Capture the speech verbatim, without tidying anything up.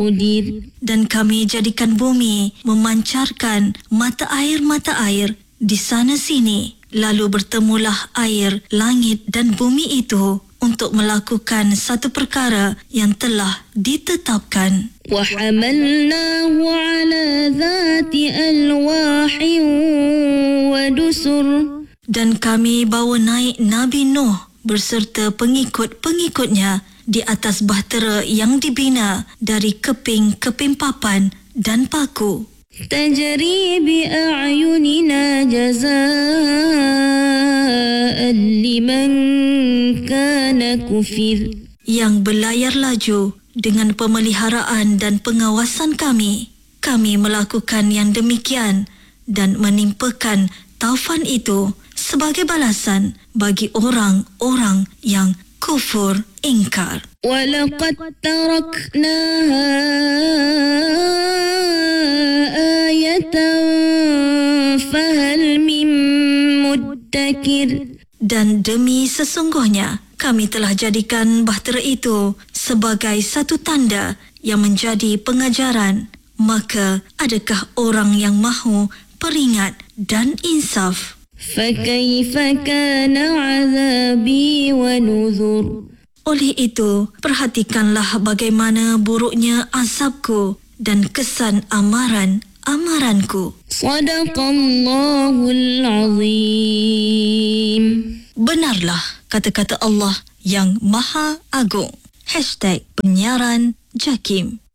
Dan kami jadikan bumi memancarkan mata air-mata air di sana sini. Lalu bertemulah air, langit dan bumi itu untuk melakukan satu perkara yang telah ditetapkan. وَحَمَلْنَاهُ عَلَى ذَاتِ أَلْوَاحٍ وَدُسُرٍ. Dan kami bawa naik Nabi Nuh berserta pengikut-pengikutnya di atas bahtera yang dibina dari keping-keping papan dan paku. تجري بأعيننا جزاء لمن كان كفر. Yang berlayar laju dengan pemeliharaan dan pengawasan kami. Kami melakukan yang demikian dan menimpakan taufan itu sebagai balasan bagi orang-orang yang kufur ingkar. وَلَقَدْ تَرَكْنَاهَا آيَةً فَهَلْ مِن مُدَّكِرٍ. Dan demi sesungguhnya kami telah jadikan bahtera itu sebagai satu tanda yang menjadi pengajaran. Maka adakah orang yang mahu peringat dan insaf? فَكَيْفَ كَانَ عَذَابِي وَنُذُرِ. Oleh itu, perhatikanlah bagaimana buruknya azabku dan kesan amaran-amaranku. Sadaqallahul Azim. Benarlah kata-kata Allah yang Maha Agung. Hashtag Penyiaran Jakim.